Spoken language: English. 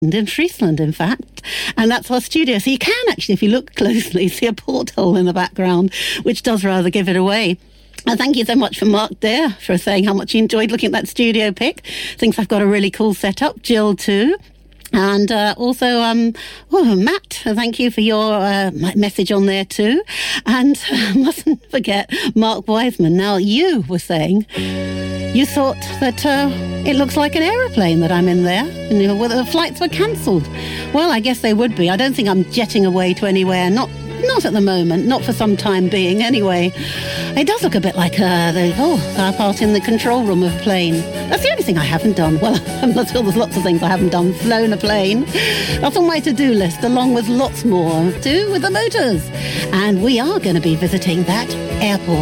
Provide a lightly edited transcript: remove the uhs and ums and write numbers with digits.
in Friesland, in fact, and that's our studio. So you can actually, if you look closely, see a porthole in the background, which does rather give it away. And thank you so much for Mark there for saying how much he enjoyed looking at that studio pic. Thinks I've got a really cool setup. Jill too. And also, Matt, thank you for your message on there too. And mustn't forget Mark Wiseman. Now, you were saying you thought that it looks like an aeroplane that I'm in there, and whether the flights were cancelled. Well, I guess they would be. I don't think I'm jetting away to anywhere. Not at the moment, not for some time being anyway. It does look a bit like our part in the control room of a plane. That's the only thing I haven't done. Well, I'm sure there's lots of things I haven't done. Flown a plane. That's on my to-do list, along with lots more to do with the motors. And we are going to be visiting that airport.